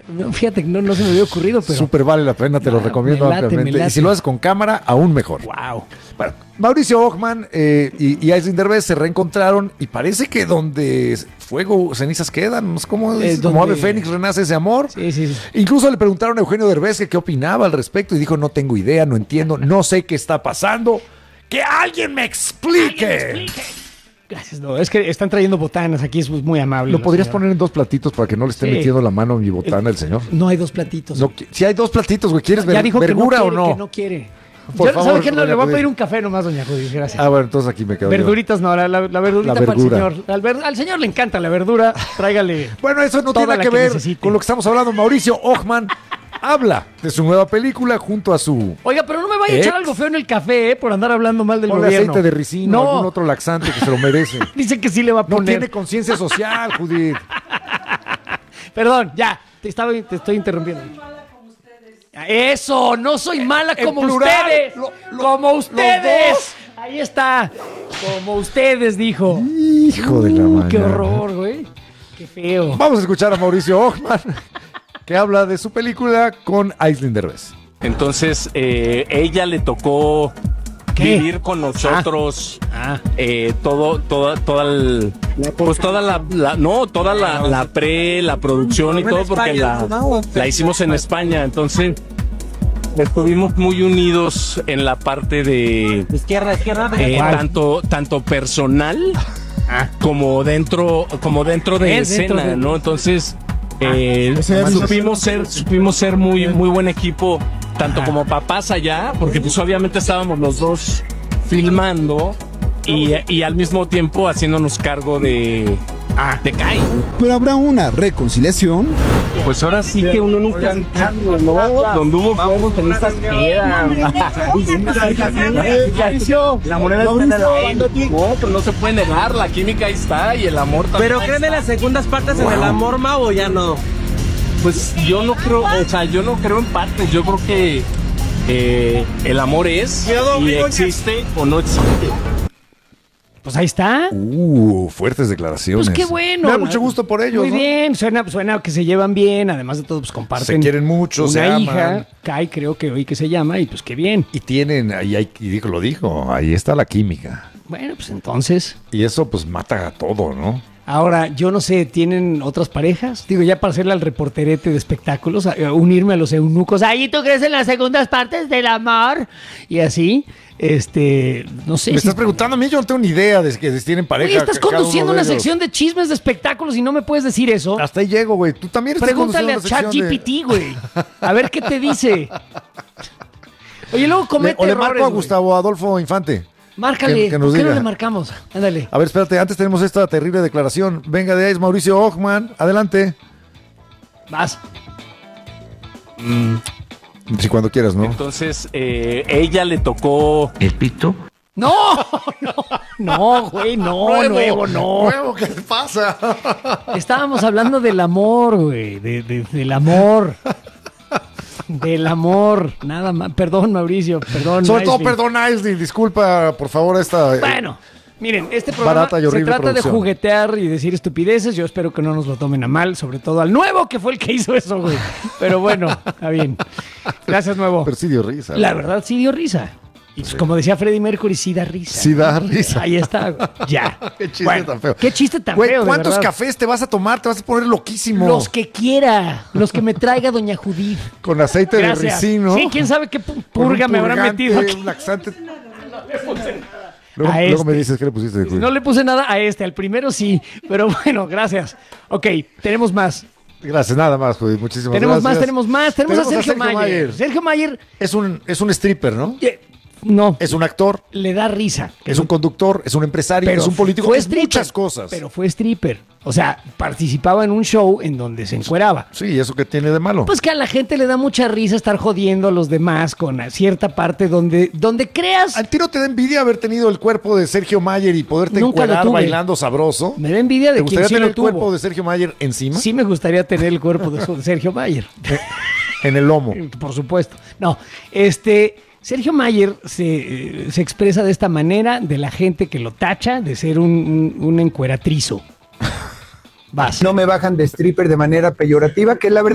No, fíjate, no se me había ocurrido, pero... Súper vale la pena, te lo recomiendo ampliamente. Y si lo haces con cámara, aún mejor. Wow. Bueno, Mauricio Ockman y Aislinn Derbez se reencontraron y parece que donde fuego, cenizas quedan, no sé cómo es, como ave fénix renace ese amor. Sí. Incluso le preguntaron a Eugenio Derbez que qué opinaba al respecto y dijo, no tengo idea, no entiendo, no sé qué está pasando. ¡Que alguien me explique! Gracias, no, es que están trayendo botanas aquí, es muy amable. ¿Lo podrías poner en 2 platitos para que no le esté metiendo la mano a mi botana el señor? No hay 2 platitos. No, si hay 2 platitos, güey, ¿quieres ya dijo verdura que no quiere, o no? Que no quiere. Por favor, ¿Sabe qué? No, le voy a Judith. pedir un café nomás, doña Judith, gracias. Ah, bueno, entonces aquí me quedo. Verduritas no, la verdurita La para el verdura. señor. Al señor le encanta la verdura, tráigale. Bueno, eso no toda tiene la que ver necesite. con lo que estamos hablando. Mauricio Ockman habla de su nueva película junto a su... Oiga, pero no me vaya a echar algo feo en el café, por andar hablando mal del Ponle gobierno. aceite de ricino, algún otro laxante que se lo merece. Dice que sí le va a No poner. tiene conciencia social, Judith. Perdón, ya, te estoy interrumpiendo. Eso, no soy mala En como plural, ustedes. Como ustedes. dos. Ahí está. Como ustedes, dijo. Hijo de la mañana. Qué horror, güey. Qué feo. Vamos a escuchar a Mauricio Ockman, que habla de su película con Aislinn Derbez. Entonces, ella le tocó vivir con nosotros toda la producción y todo, porque la hicimos en España. Entonces, estuvimos muy unidos en la parte de izquierda, tanto personal como dentro de escena, ¿no? Entonces, supimos ser muy buen equipo, tanto como papás allá, porque pues obviamente estábamos los dos filmando y al mismo tiempo haciéndonos cargo de Kai. Pero habrá una reconciliación. Pues ahora sí que uno nunca sabe, ¿no? Donde hubo fuego, cenizas quedan. La moneda está en el aire. No, pero no se puede negar, la química ahí está y el amor también. ¿Pero creen en las segundas partes en el amor, Mau, o ya no? Pues yo no creo en partes, yo creo que el amor es y existe o no existe. Pues ahí está. Fuertes declaraciones. Pues qué bueno. Me da mucho gusto por ellos. Muy ¿no? bien, suena que se llevan bien, además de todo, pues comparten. Se quieren mucho, se una aman. hija, Kai creo que hoy que se llama, y pues qué bien. Y tienen, lo dijo, ahí está la química. Bueno, pues entonces. Y eso pues mata a todo, ¿no? Ahora, yo no sé, ¿tienen otras parejas? Digo, ya para hacerle al reporterete de espectáculos, unirme a los eunucos. ¿Ahí tú crees en las segundas partes del amor? Y así, no sé. Me estás preguntando a mí, yo no tengo ni idea de que si tienen pareja. Oye, estás cada conduciendo uno de una ellos. sección de chismes de espectáculos y no me puedes decir eso. Hasta ahí llego, güey. Tú también estás Pregúntale a conduciendo una sección ChatGPT, güey. A ver qué te dice. Oye, luego comete o le errores, marco a güey. Gustavo Adolfo Infante. Márcale, que nos ¿por qué no diga. le marcamos? Ándale. A ver, espérate, antes tenemos esta terrible declaración. Venga de ahí, es Mauricio Ockman. Adelante. Vas. Si cuando quieras, ¿no? Entonces, ella le tocó... ¿El pito? No, güey, nuevo, no. Nuevo, ¿qué te pasa? Estábamos hablando del amor, güey, del amor. Del amor, nada más. Perdón, Mauricio, perdón. Sobre todo, Aislinn. perdón, Aislinn. Disculpa, por favor, esta... Bueno, miren, este programa Barata y se horrible trata producción. de juguetear y decir estupideces. Yo espero que no nos lo tomen a mal, sobre todo al nuevo, que fue el que hizo eso, güey. Pero bueno, está bien. Gracias, nuevo. Pero sí dio risa. La güey. verdad, sí dio risa. Y pues, como decía Freddie Mercury, sí da risa. Sí da risa. Ahí está, güey. Ya. Qué chiste Bueno, tan feo. Qué chiste tan Güey, feo, de ¿cuántos verdad. cafés te vas a tomar? Te vas a poner loquísimo. Los que quiera. Los que me traiga doña Judith. Con aceite Gracias. de ricino. Sí, quién sabe qué con purga un me habrá purgante, metido aquí. Un laxante. A Luego este. me dices qué le pusiste. Judith. No le puse nada a al primero sí, pero bueno, gracias. Ok, tenemos más. Gracias, nada más, Judith. Muchísimas Tenemos gracias. más. Tenemos a Sergio Mayer. Sergio Mayer Es un stripper, ¿no? no, Es un actor, le da risa. es un conductor, es un empresario, es un político, fue es stripper, muchas cosas. Pero fue stripper. O sea, participaba en un show en donde se encueraba. Sí, ¿eso qué tiene de malo? Pues que a la gente le da mucha risa estar jodiendo a los demás con cierta parte donde creas. Al tiro te da envidia haber tenido el cuerpo de Sergio Mayer y poderte Nunca lo encuerar tuve. bailando sabroso. Me da envidia ¿Te de quien gustaría sí tener lo el cuerpo tuvo. de Sergio Mayer encima? Sí me gustaría tener el cuerpo de Sergio Mayer. En el lomo. Por supuesto. No, Sergio Mayer se expresa de esta manera de la gente que lo tacha de ser un encueratrizo. Vas. No me bajan de stripper de manera peyorativa, que la verdad